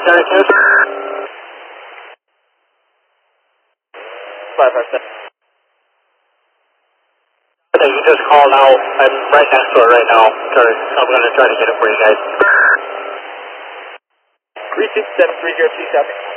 Charlie 2. 557. Okay, you just called out. I'm right next to it right now. Charlie. I'm going to try to get it for you guys. 36730 copy.